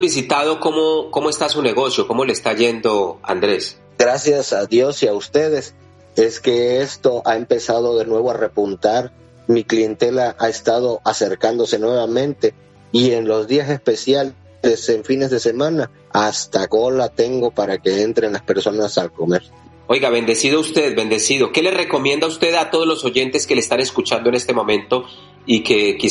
visitado, ¿cómo está su negocio? ¿Cómo le está yendo, Andrés? Gracias a Dios y a ustedes, es que esto ha empezado de nuevo a repuntar. Mi clientela ha estado acercándose nuevamente y en los días especiales, en fines de semana, hasta cola tengo para que entren las personas al comer. Oiga, bendecido usted, bendecido. ¿Qué le recomienda usted a todos los oyentes que le están escuchando en este momento y que quizás